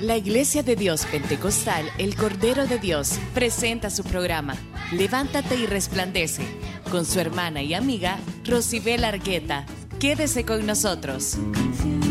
La Iglesia de Dios Pentecostal, el Cordero de Dios, presenta su programa Levántate y Resplandece, con su hermana y amiga Rosibel Argueta. Quédese con nosotros.